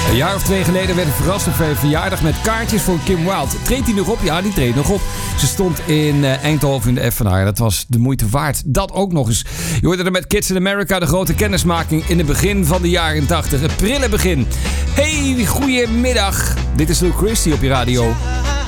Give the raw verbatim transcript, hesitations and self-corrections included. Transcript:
Een jaar of twee geleden werd hij verrast op zijn verjaardag met kaartjes voor Kim Wilde. Treedt hij nog op? Ja, die treedt nog op. Ze stond in uh, Eindhoven in de Effenaar. Dat was de moeite waard. Dat ook nog eens. Je hoorde er met Kids in America de grote kennismaking in het begin van de jaren tachtig. Het prille begin. Hey, goedemiddag. Dit is Lou Christie op je radio.